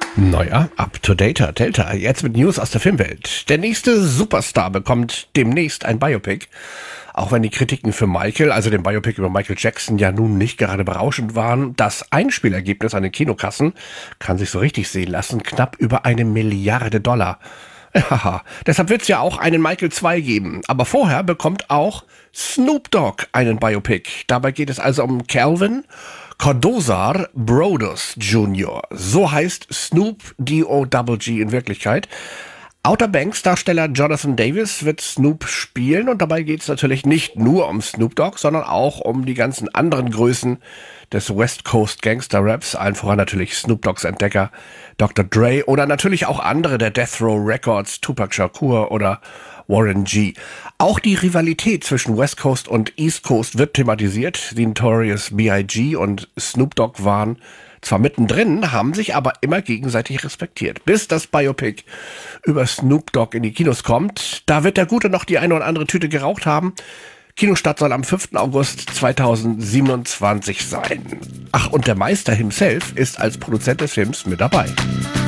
Neuer Up-to-Date Delta, jetzt mit News aus der Filmwelt. Der nächste Superstar bekommt demnächst ein Biopic. Auch wenn die Kritiken für Michael, also den Biopic über Michael Jackson, ja nun nicht gerade berauschend waren, das Einspielergebnis an den Kinokassen kann sich so richtig sehen lassen, knapp über $1 Milliarde. Haha, deshalb wird's ja auch einen Michael 2 geben. Aber vorher bekommt auch Snoop Dogg einen Biopic. Dabei geht es also um Calvin Cordozar Brodus Jr. So heißt Snoop D-O-G in Wirklichkeit. Outer Banks-Darsteller Jonathan Davis wird Snoop spielen und dabei geht es natürlich nicht nur um Snoop Dogg, sondern auch um die ganzen anderen Größen des West Coast Gangster Raps, allen voran natürlich Snoop Doggs Entdecker Dr. Dre oder natürlich auch andere der Death Row Records, Tupac Shakur oder Warren G. Auch die Rivalität zwischen West Coast und East Coast wird thematisiert. Die Notorious B.I.G. und Snoop Dogg waren zwar mittendrin, haben sich aber immer gegenseitig respektiert. Bis das Biopic über Snoop Dogg in die Kinos kommt, da wird der Gute noch die eine oder andere Tüte geraucht haben. Kinostart soll am 5. August 2027 sein. Ach, und der Meister himself ist als Produzent des Films mit dabei.